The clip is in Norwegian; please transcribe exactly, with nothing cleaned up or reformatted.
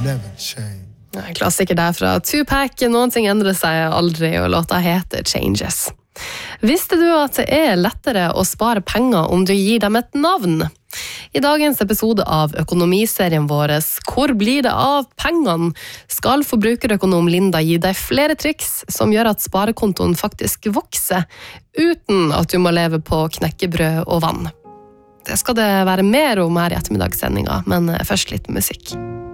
never change. En klassiker der fra Tupac, noen ting endrer seg aldri, og låta heter Changes. Visste du at det er lettere å spare penger om du gir dem et navn? I dagens episode av økonomiserien vår Hvor blir det av pengene? Skal forbrukerøkonom Linda gi deg flere triks som gjør at sparekontoen faktisk vokser, uten at du må leve på knekkebrød og vann. Det skal det være mer om her i ettermiddagssendinga, men først litt musikk.